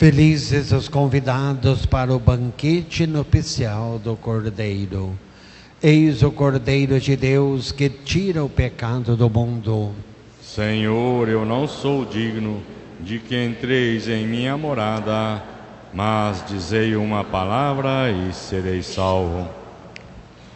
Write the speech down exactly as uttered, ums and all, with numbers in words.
Felizes os convidados para o banquete nupcial do Cordeiro. Eis o Cordeiro de Deus que tira o pecado do mundo. Senhor, eu não sou digno de que entreis em minha morada, mas dizei uma palavra e serei salvo.